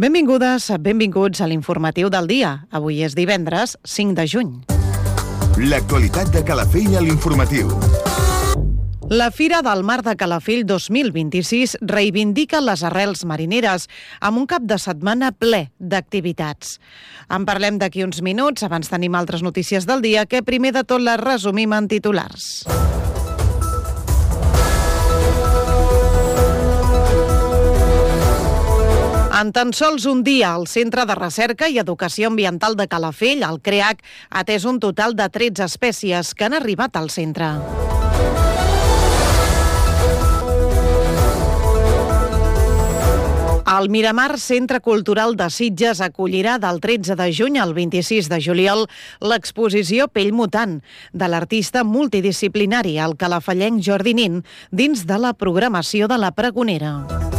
Benvingudes, benvinguts a l'informatiu del dia. Avui és divendres 5 de juny. L'actualitat de Calafell a l'informatiu. La Fira del Mar de Calafell 2026 reivindica les arrels marineres amb un cap de setmana ple d'activitats. En parlem d'aquí uns minuts, abans tenim altres notícies del dia que primer de tot les resumim en titulars. En tan sols un dia, el Centre de Recerca i Educació Ambiental de Calafell, el CREAC, ha atès un total de 13 espècies que han arribat al centre. El Miramar Centre Cultural de Sitges acollirà del 13 de juny al 26 de juliol l'exposició Pell Mutant de l'artista multidisciplinari, el calafellenc Jordi Nin, dins de la programació de la Pregonera.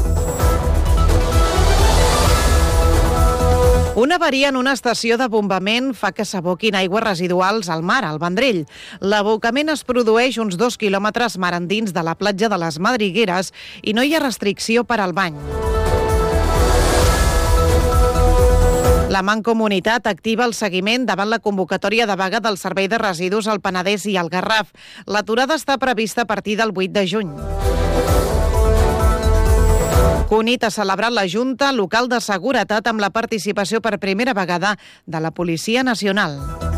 Una avaria en una estació de bombament fa que s'aboquin aigües residuals al mar, al Vendrell. L'abocament es produeix uns 2 quilòmetres mar endins de la platja de les Madrigueres i no hi ha restricció per al bany. La Mancomunitat activa el seguiment davant la convocatòria de vaga del Servei de Residus al Penedès i al Garraf. L'aturada està prevista a partir del 8 de juny. Cunit ha celebrat la Junta Local de Seguretat amb la participació per primera vegada de la Policia Nacional.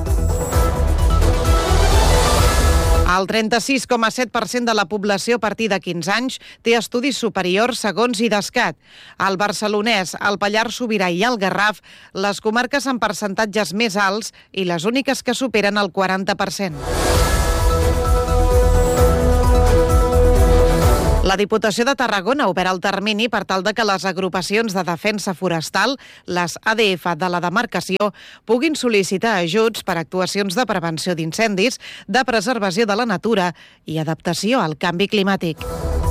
El 36,7% de la població a partir de 15 anys té estudis superiors segons IDESCAT. Al Barcelonès, el Pallars Sobirà i el Garraf, les comarques amb percentatges més alts i les úniques que superen el 40%. La Diputació de Tarragona ha obert el termini per tal de que les agrupacions de defensa forestal, les ADF de la demarcació, puguin sol·licitar ajuts per actuacions de prevenció d'incendis, de preservació de la natura i adaptació al canvi climàtic.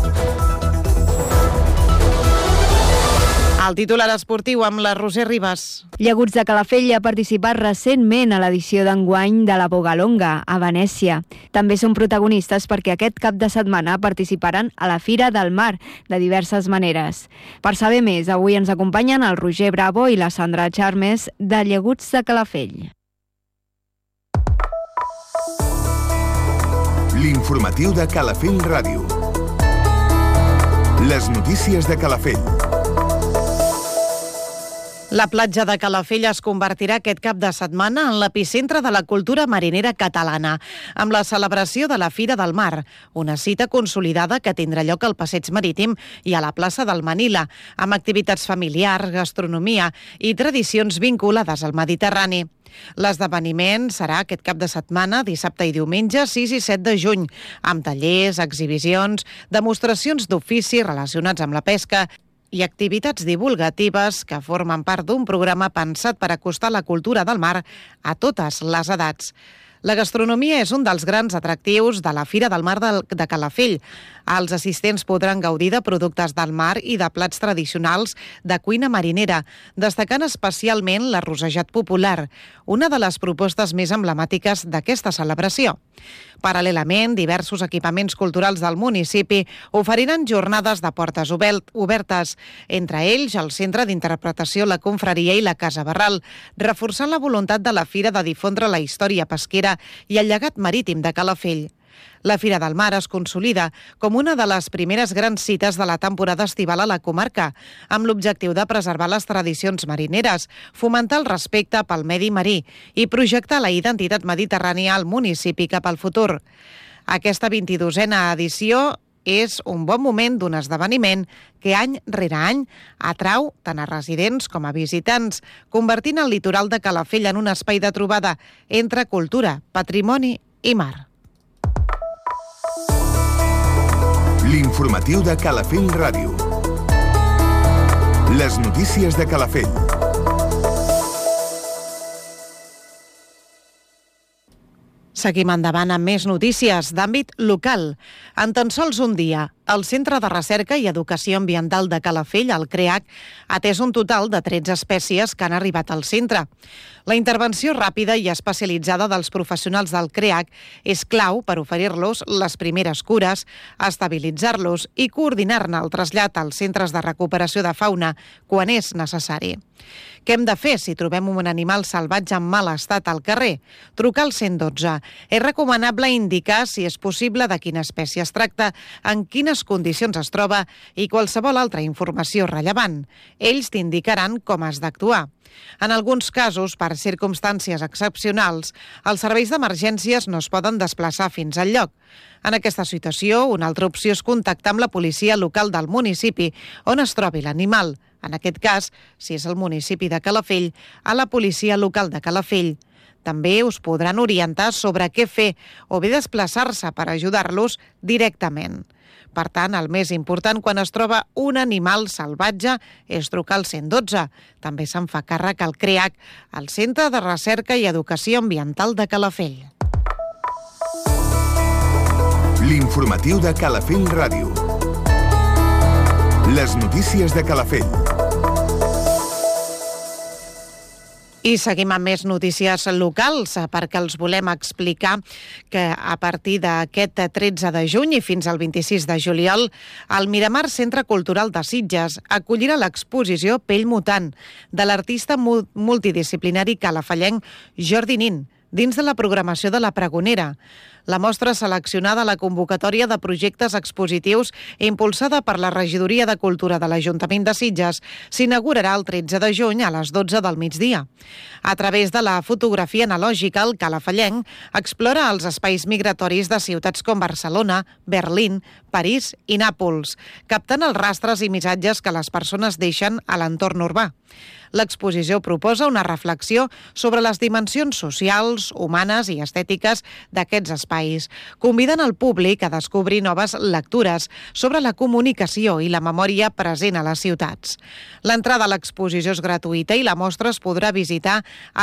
El titular esportiu amb la Roser Ribas. Llaguts de Calafell ha participat recentment a l'edició d'enguany de la Bogalonga, a Venècia. També són protagonistes perquè aquest cap de setmana participaran a la Fira del Mar de diverses maneres. Per saber més, avui ens acompanyen el Roger Bravo i la Sandra Charmes de Llaguts de Calafell. L'informatiu de Calafell Ràdio. Les notícies de Calafell. La platja de Calafell es convertirà aquest cap de setmana en l'epicentre de la cultura marinera catalana, amb la celebració de la Fira del Mar, una cita consolidada que tindrà lloc al Passeig Marítim i a la plaça del Manila, amb activitats familiars, gastronomia i tradicions vinculades al Mediterrani. L'esdeveniment serà aquest cap de setmana, dissabte i diumenge, 6 i 7 de juny, amb tallers, exhibicions, demostracions d'ofici relacionats amb la pesca i activitats divulgatives que formen part d'un programa pensat per acostar la cultura del mar a totes les edats. La gastronomia és un dels grans atractius de la Fira del Mar de Calafell. Els assistents podran gaudir de productes del mar i de plats tradicionals de cuina marinera, destacant especialment l'arrossejat popular, una de les propostes més emblemàtiques d'aquesta celebració. Paral·lelament, diversos equipaments culturals del municipi oferiran jornades de portes obertes, entre ells el Centre d'Interpretació La Confraria i la Casa Barral, reforçant la voluntat de la Fira de difondre la història pesquera i el llegat marítim de Calafell. La Fira del Mar es consolida com una de les primeres grans cites de la temporada estival a la comarca, amb l'objectiu de preservar les tradicions marineres, fomentar el respecte pel medi marí i projectar la identitat mediterrània al municipi cap al futur. Aquesta 22a edició és un bon moment d'un esdeveniment que any rere any atrau tant a residents com a visitants, convertint el litoral de Calafell en un espai de trobada entre cultura, patrimoni i mar. L'informatiu de Calafell Ràdio. Les notícies de Calafell. Seguim endavant amb més notícies d'àmbit local. En tan sols un dia, el Centre de Recerca i Educació Ambiental de Calafell, el CREAC, ha atès un total de 13 espècies que han arribat al centre. La intervenció ràpida i especialitzada dels professionals del CREAC és clau per oferir-los les primeres cures, estabilitzar-los i coordinar-ne el trasllat als centres de recuperació de fauna quan és necessari. Què hem de fer si trobem un animal salvatge en mal estat al carrer? Trucar al 112. És recomanable indicar si és possible de quina espècie es tracta, en quines condicions es troba i qualsevol altra informació rellevant. Ells t'indicaran com has d'actuar. En alguns casos, per circumstàncies excepcionals, els serveis d'emergències no es poden desplaçar fins al lloc. En aquesta situació, una altra opció és contactar amb la policia local del municipi on es trobi l'animal. En aquest cas, si és el municipi de Calafell, a la policia local de Calafell. També us podran orientar sobre què fer o bé desplaçar-se per ajudar-los directament. Per tant, el més important quan es troba un animal salvatge és trucar al 112. També se'n fa càrrec al CREAC, el Centre de Recerca i Educació Ambiental de Calafell. L'informatiu de Calafell Ràdio. Les notícies de Calafell. I seguim amb més notícies locals perquè els volem explicar que a partir d'aquest 13 de juny i fins al 26 de juliol el Miramar Centre Cultural de Sitges acollirà l'exposició Pell Mutant de l'artista multidisciplinari calafellenc Jordi Nin dins de la programació de la Pregonera. La mostra seleccionada a la convocatòria de projectes expositius impulsada per la Regidoria de Cultura de l'Ajuntament de Sitges s'inaugurarà el 13 de juny a les 12 del migdia. A través de la fotografia analògica, el calafellenc explora els espais migratoris de ciutats com Barcelona, Berlín, París i Nàpols, captant els rastres i missatges que les persones deixen a l'entorn urbà. L'exposició proposa una reflexió sobre les dimensions socials, humanes i estètiques d'aquests espais, convidant el públic a descobrir noves lectures sobre la comunicació i la memòria present a les ciutats. L'entrada a l'exposició és gratuïta i la mostra es podrà visitar